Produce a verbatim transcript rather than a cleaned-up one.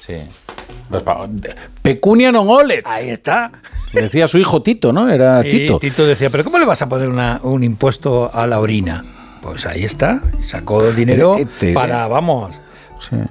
Sí. Pecunia non olet. Ahí está. Decía su hijo Tito, ¿no? Era Y Tito. Tito decía, ¿pero cómo le vas a poner una, un impuesto a la orina? Pues ahí está. Sacó dinero Eh, eh, te- para, vamos... Sí.